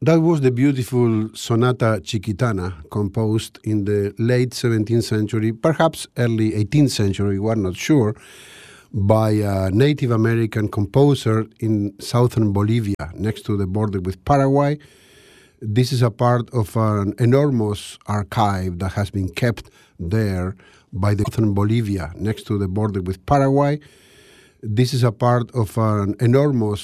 That was the beautiful Sonata Chiquitana, composed in the late 17th century, perhaps early 18th century, we're not sure, by a Native American composer in southern Bolivia, next to the border with Paraguay. This is a part of an enormous archive that has been kept there by the southern Bolivia, next to the border with Paraguay. This is a part of an enormous